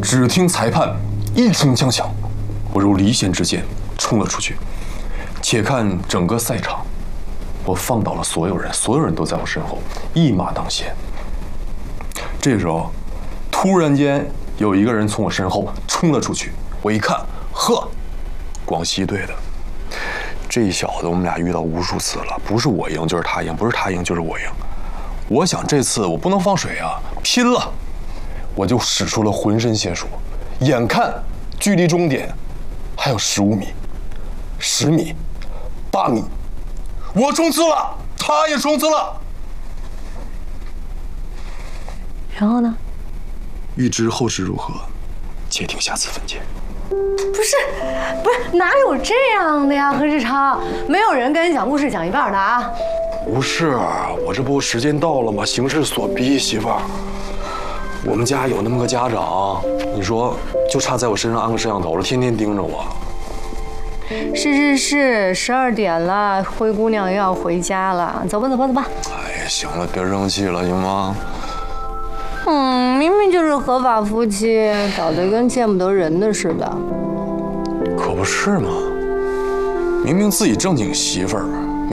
只听裁判一声枪响，我如离弦之箭冲了出去。且看整个赛场，我放倒了所有人，所有人都在我身后，一马当先。这个时候，突然间有一个人从我身后冲了出去，我一看，呵，广西队的。这小子我们俩遇到无数次了，不是我赢就是他赢，不是他赢就是我赢。我想这次我不能放水啊，拼了！我就使出了浑身解数，眼看距离终点还有15米、10米、8米，我冲刺了，他也冲刺了。 然后呢？ 欲知后事如何，且听下次分解。 不是，哪有这样的呀？何志超，没有人跟你讲故事讲一半的啊！ 不是，我这不时间到了吗？形势所逼，媳妇儿。我们家有那么个家长，你说就差在我身上安个摄像头了，天天盯着我。 是，12点了，灰姑娘又要回家了，走吧。 哎呀，行了，别生气了，行吗？ 明明就是合法夫妻，搞得跟见不得人的似的。 可不是嘛，明明自己正经媳妇儿。